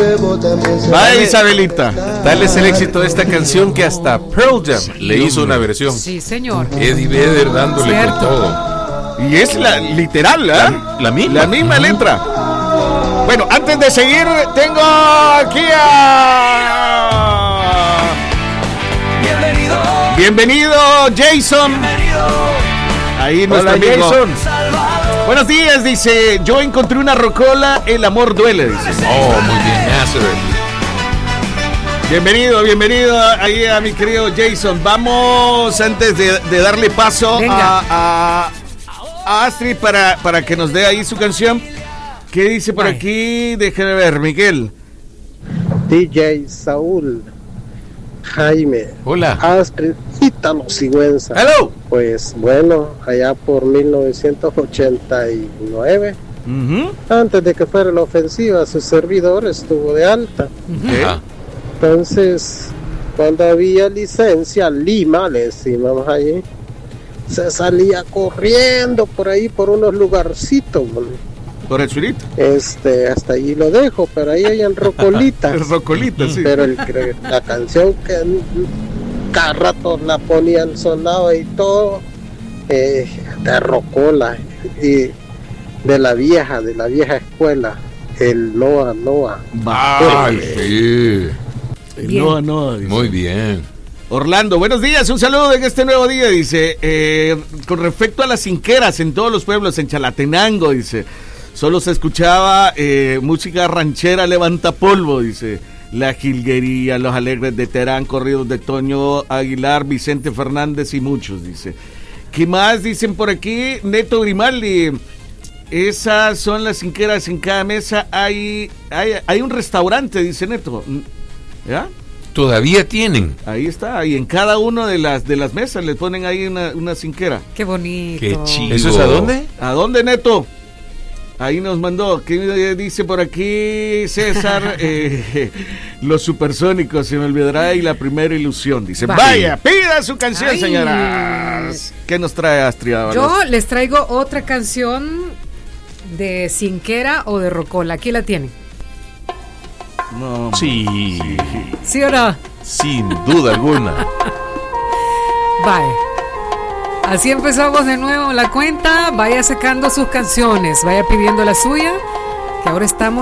Vaya Isabelita, tal es el éxito de esta canción que hasta Pearl Jam le hizo una versión. Sí, señor. Eddie Vedder dándole con todo. Y es la literal, ¿eh? La misma letra. Bueno, antes de seguir, tengo aquí a... Bienvenido, Jason. Ahí nuestro amigo Jason. Buenos días, dice. Yo encontré una rocola, el amor duele, dice. Oh, muy bien, Bienvenido ahí a mi querido Jason. Vamos, antes de darle paso a Astrid para que nos dé ahí su canción. ¿Qué dice por aquí? Déjame ver, Miguel. DJ Saúl, Jaime, hola, Astrid, Ítalo Sigüenza. Hello. Pues bueno, allá por 1989, antes de que fuera la ofensiva, su servidor estuvo de alta. Entonces, cuando había licencia, Lima, le decimos allí, se salía corriendo por ahí, por unos lugarcitos, por el surito. Hasta ahí lo dejo, pero ahí hay en Rocolitas. Rocolitas, sí. Pero la canción que cada rato la ponían sonaba y todo, de Rocola y de la vieja escuela, el Noa. Ay, sí. El Noa, dice. Muy bien. Orlando, buenos días, un saludo en este nuevo día, dice, con respecto a las cinqueras en todos los pueblos, en Chalatenango, dice, solo se escuchaba música ranchera levanta polvo, dice, La Jilguería, Los Alegres de Terán, corridos de Toño Aguilar, Vicente Fernández y muchos, dice. ¿Qué más dicen por aquí? Neto Grimaldi, esas son las cinqueras, en cada mesa hay un restaurante, dice Neto, ¿ya? Todavía tienen. Ahí está, y en cada una de las mesas le ponen ahí una cinquera. Qué bonito. Qué chido. ¿Eso es a dónde? ¿A dónde, Neto? Ahí nos mandó. ¿Qué dice por aquí César? Los Supersónicos, se me olvidará, y La Primera Ilusión. Dice, vaya, pida su canción, señoras. ¿Qué nos trae Astrid? Yo les traigo otra canción de cinquera o de rocola. Aquí la tienen. No. Sí. ¿Sí o no? Sin duda alguna. Vaya. Así empezamos de nuevo la cuenta. Vaya sacando sus canciones, vaya pidiendo la suya, que ahora estamos